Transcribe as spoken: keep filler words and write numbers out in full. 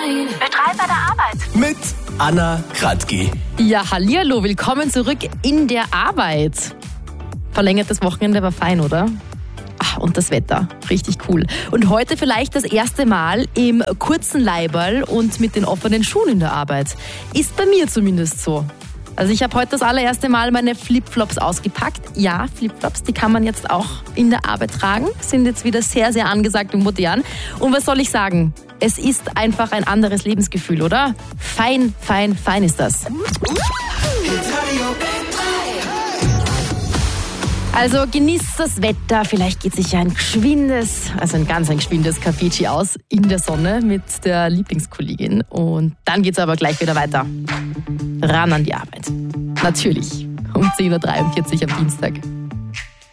Ö drei bei der Arbeit. Mit Anna Kratky. Ja, hallihallo, willkommen zurück in der Arbeit. Verlängertes Wochenende war fein, oder? Ach, und das Wetter, richtig cool. Und heute vielleicht das erste Mal im kurzen Leiberl und mit den offenen Schuhen in der Arbeit. Ist bei mir zumindest so. Also ich habe heute das allererste Mal meine Flipflops ausgepackt. Ja, Flipflops, die kann man jetzt auch in der Arbeit tragen. Sind jetzt wieder sehr, sehr angesagt und modern. Und was soll ich sagen? Es ist einfach ein anderes Lebensgefühl, oder? Fein, fein, fein ist das. Also genießt das Wetter, vielleicht geht sich ja ein geschwindes, also ein ganz ein geschwindes Kaffeechi aus in der Sonne mit der Lieblingskollegin. Und dann geht's aber gleich wieder weiter. Ran an die Arbeit. Natürlich um zehn Uhr dreiundvierzig am Dienstag.